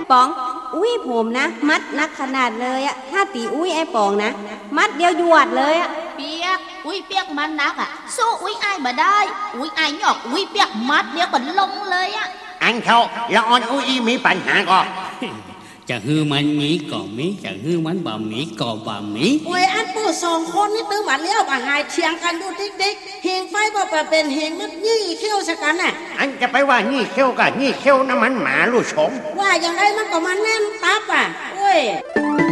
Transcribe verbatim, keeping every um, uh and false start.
ปองอุ้ยผมนะมัดนักขนาดเลยอะถ้าตีอุ้ยไอ้ปองนะมัดเดียวหยวดเลยอะเปียกอุ้ยเปียกมันนักอะสู้อุ้ยไอ้บ่ได้อุ้ยไอ้หยอกอุ้ยเปียกมัดเดียวก็ลงเลยอะอันเขาละออนอุ้ยมีปัญหาก็จะฮือมันมีก็มีจะฮือมันบ่มีก็บ่มีโอ้ยอันปู่สองคนนี่ตื้อหมัดเลี้ยวบ่หายเถียงกันอยู่ดิ๊กๆเฮงไฟบ่เป็นเฮงมันยี่เขี้ยวซะกันน่ะอันจะไปว่านี่เขี้ยวกับนี่เขี้ยวน้ำมันหมาลูกชงว่าอย่างไรมันก็มาแน่นตับอ่ะโอ้ย